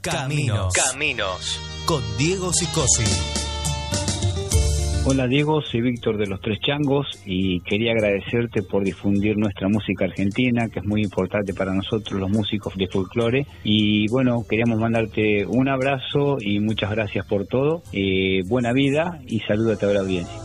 Caminos. Con Diego Sicosi. Hola Diego, soy Víctor de Los Tres Changos y quería agradecerte por difundir nuestra música argentina, que es muy importante para nosotros los músicos de folclore. Y bueno, queríamos mandarte un abrazo y muchas gracias por todo. Buena vida y saludo a toda la audiencia.